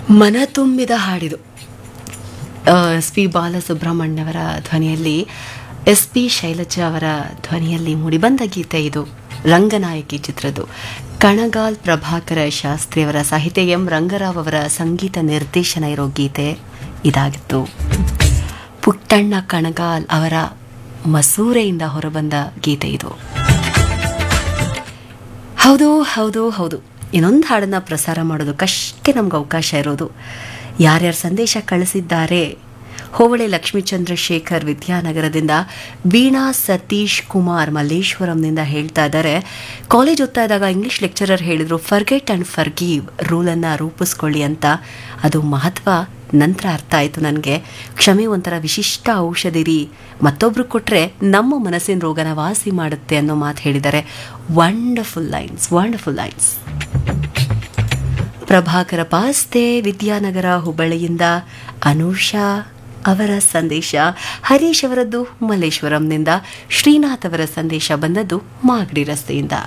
ಮನ ತುಂಬಿದ ಹಾಡಿದು S P ಬಾಲಸುಬ್ರಹ್ಮಣ್ಯವರ ಧ್ವನಿಯಲ್ಲಿ ಎಸ್ ಪಿ ಶೈಲಜಾ ಅವರ ಧ್ವನಿಯಲ್ಲಿ ಮೂಡಿಬಂದ ಗೀತೆ ಇದು. ರಂಗನಾಯಕಿ ಚಿತ್ರದ್ದು. ಕಣಗಾಲ್ ಪ್ರಭಾಕರ ಶಾಸ್ತ್ರಿಯವರ ಸಾಹಿತ್ಯ, ಎಂ ರಂಗರಾವ್ ಅವರ ಸಂಗೀತ ನಿರ್ದೇಶನ ಇರೋ ಗೀತೆ ಇದಾಗಿತ್ತು. ಪುಟ್ಟಣ್ಣ ಕಣಗಾಲ್ ಅವರ ಮಸೂರೆಯಿಂದ ಹೊರಬಂದ ಗೀತೆ ಇದು. ಹೌದು ಹೌದು ಹೌದು, ಇನ್ನೊಂದು ಹಾಡನ್ನು ಪ್ರಸಾರ ಮಾಡೋದಕ್ಕಷ್ಟೇ ನಮ್ಗೆ ಅವಕಾಶ ಇರೋದು. ಯಾರ್ಯಾರು ಸಂದೇಶ ಕಳಿಸಿದ್ದಾರೆ? ಹೋಬಳಿ ಲಕ್ಷ್ಮೀ ಚಂದ್ರಶೇಖರ್ ವಿದ್ಯಾನಗರದಿಂದ, ವೀಣಾ ಸತೀಶ್ ಕುಮಾರ್ ಮಲ್ಲೇಶ್ವರಂನಿಂದ ಹೇಳ್ತಾ ಇದ್ದಾರೆ, ಕಾಲೇಜ್ ಓದ್ತಾ ಇದ್ದಾಗ ಇಂಗ್ಲಿಷ್ ಲೆಕ್ಚರರ್ ಹೇಳಿದ್ರು ಫರ್ಗೆಟ್ ಆ್ಯಂಡ್ ಫರ್ಗೀವ್ ರೂಲನ್ನು ರೂಪಿಸ್ಕೊಳ್ಳಿ ಅಂತ. ಅದು ಮಹತ್ವ ನಂತರ ಅರ್ಥ ಆಯಿತು ನನಗೆ. ಕ್ಷಮೆ ಒಂಥರ ವಿಶಿಷ್ಟ ಔಷಧಿ ರೀ, ಮತ್ತೊಬ್ರು ಕೊಟ್ಟರೆ ನಮ್ಮ ಮನಸ್ಸಿನ ರೋಗನ ವಾಸಿ ಮಾಡುತ್ತೆ ಅನ್ನೋ ಮಾತು ಹೇಳಿದ್ದಾರೆ. Wonderful lines, wonderful lines. Prabhakar ಪಾಸ್ತೆ Vidyanagar ಹುಬ್ಬಳ್ಳಿಯಿಂದ ಅನುಷಾ ಅವರ ಸಂದೇಶ, ಹರೀಶ್ ಅವರದ್ದು ಮಲ್ಲೇಶ್ವರಂನಿಂದ, ಶ್ರೀನಾಥ್ ಅವರ ಸಂದೇಶ ಬಂದದ್ದು ಮಾಗಡಿ ರಸ್ತೆಯಿಂದ.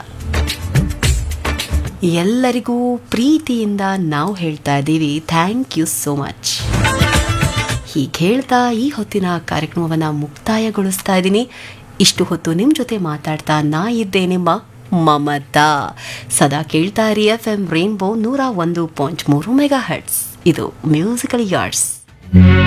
ಎಲ್ಲರಿಗೂ ಪ್ರೀತಿಯಿಂದ ನಾವು ಹೇಳ್ತಾ ಇದ್ದೀವಿ ಥ್ಯಾಂಕ್ ಯು ಸೋ ಮಚ್. ಹೀಗೆ ಹೇಳ್ತಾ ಈ ಹೊತ್ತಿನ ಕಾರ್ಯಕ್ರಮವನ್ನು ಮುಕ್ತಾಯಗೊಳಿಸ್ತಾ ಇದ್ದೀನಿ. ಇಷ್ಟು ಹೊತ್ತು ನಿಮ್ಮ ಜೊತೆ ಮಾತಾಡ್ತಾ ನಾ ಇದ್ದೆ ನಿಮ್ಮ ಮಮತಾ. ಸದಾ ಕೇಳ್ತಾ ಇರಿ FM ರೇನ್ಬೋ 101.3 ಮೆಗಾ ಹರ್ಟ್ಸ್. ಇದು ಮ್ಯೂಸಿಕಲ್ ಯಾರ್ಡ್ಸ್.